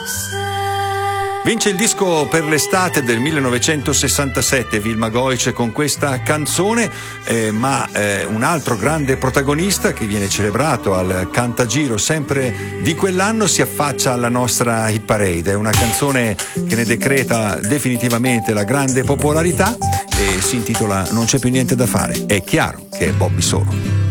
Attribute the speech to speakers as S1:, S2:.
S1: Vince il disco per l'estate del 1967 Vilma Goice con questa canzone, ma un altro grande protagonista che viene celebrato al Cantagiro sempre di quell'anno si affaccia alla nostra hit parade. È una canzone che ne decreta definitivamente la grande popolarità e si intitola Non c'è più niente da fare. È chiaro che è Bobby Solo.